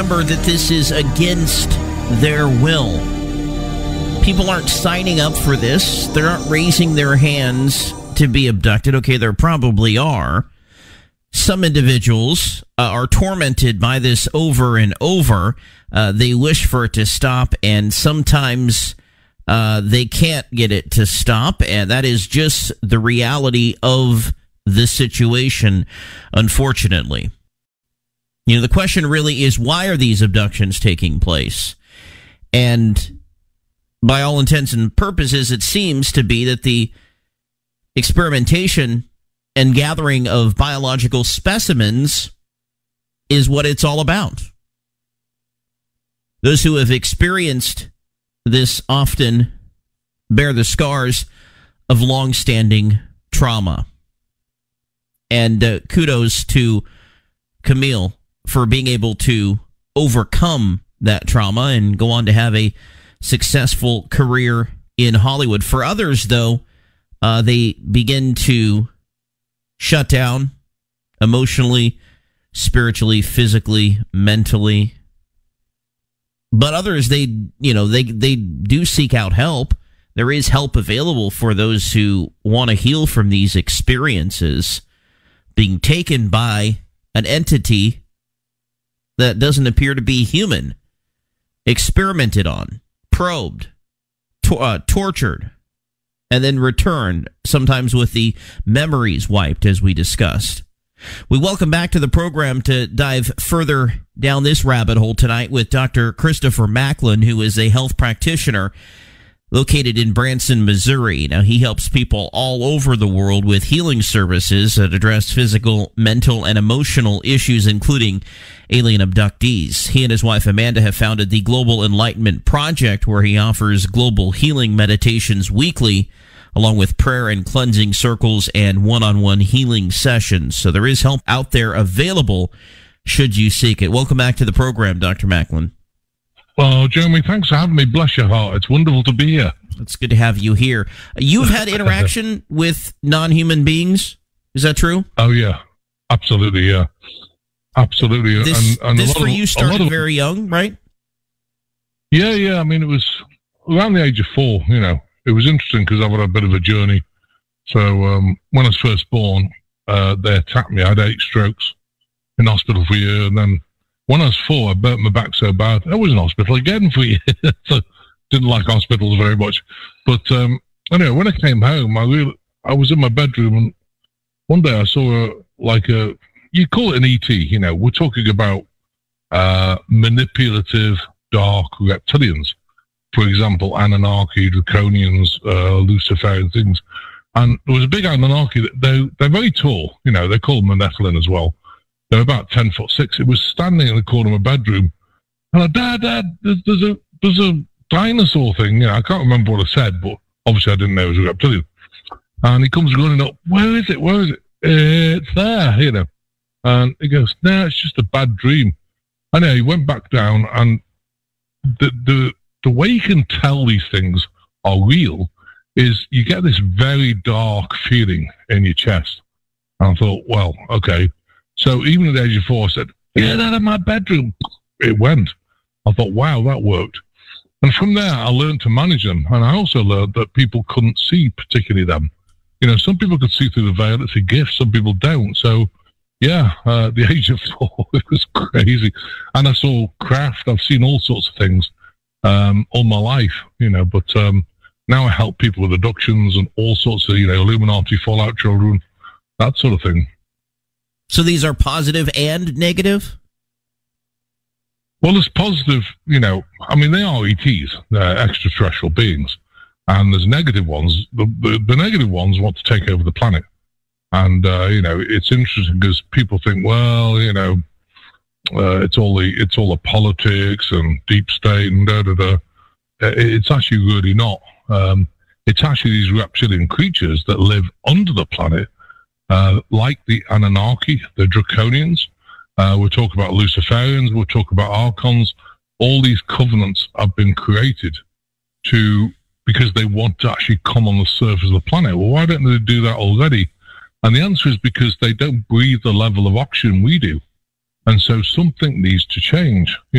remember that this is against their will. People aren't signing up for this. They're not raising their hands to be abducted. Okay, there probably are. Some individuals are tormented by this over and over. They wish for it to stop, and sometimes they can't get it to stop, and that is just the reality of the situation, unfortunately. You know, the question really is, why are these abductions taking place? And by all intents and purposes, it seems to be that the experimentation and gathering of biological specimens is what it's all about. Those who have experienced this often bear the scars of long-standing trauma. And kudos to Camille for being able to overcome that trauma and go on to have a successful career in Hollywood. For others, though, they begin to shut down emotionally, spiritually, physically, mentally. But others, they do seek out help. There is help available for those who want to heal from these experiences, being taken by an entity that doesn't appear to be human, experimented on, probed, tortured, and then returned, sometimes with the memories wiped, as we discussed. We welcome back to the program to dive further down this rabbit hole tonight with Dr. Christopher Macklin, who is a health practitioner located in Branson, Missouri. Now, he helps people all over the world with healing services that address physical, mental, and emotional issues, including alien abductees. He and his wife Amanda have founded the Global Enlightenment Project, where he offers global healing meditations weekly, along with prayer and cleansing circles and one-on-one healing sessions. So there is help out there available should you seek it. Welcome back to the program, Dr. Macklin. Well, Jeremy, thanks for having me. Bless your heart. It's wonderful to be here. It's good to have you here. You've had interaction with non-human beings. Is that true? Oh, yeah. Absolutely, yeah. Absolutely. This for you started very young, right? Yeah. I mean, it was around the age of 4, you know. It was interesting because I've had a bit of a journey. So when I was first born, they attacked me. I had 8 strokes in hospital for a year. And then when I was 4, I burnt my back so bad. I was in hospital again for a year. So didn't like hospitals very much. But anyway, when I came home, I was in my bedroom, and one day I saw you call it an ET, you know. We're talking about manipulative, dark reptilians. For example, Anunnaki, Draconians, Luciferian things. And there was a big Anunnaki. They're very tall, you know. They call them a Nephilim as well. They're about 10'6". It was standing in the corner of my bedroom. And I, Dad, there's a dinosaur thing. You know, I can't remember what I said, but obviously I didn't know it was a reptilian. And he comes running up. Where is it? It's there, you know. And he goes, no, it's just a bad dream. I know. He went back down, and the way you can tell these things are real is you get this very dark feeling in your chest. And I thought, well, okay. So even at the age of 4, I said, get out of my bedroom. It went. I thought, wow, that worked. And from there, I learned to manage them. And I also learned that people couldn't see particularly them. You know, some people could see through the veil. It's a gift. Some people don't. So, yeah, at the age of 4, it was crazy. And I saw craft. I've seen all sorts of things all my life, you know. But now I help people with abductions and all sorts of, you know, Illuminati, Fallout children, that sort of thing. So these are positive and negative? Well, there's positive, you know, I mean, they are ETs, they're extraterrestrial beings. And there's negative ones. The negative ones want to take over the planet. And, you know, it's interesting because people think, well, you know, it's all the politics and deep state and da-da-da. It's actually really not. It's actually these reptilian creatures that live under the planet, like the Anunnaki, the Draconians. We'll talk about Luciferians. We'll talk about Archons. All these covenants have been created because they want to actually come on the surface of the planet. Well, why don't they do that already? And the answer is because they don't breathe the level of oxygen we do. And so something needs to change.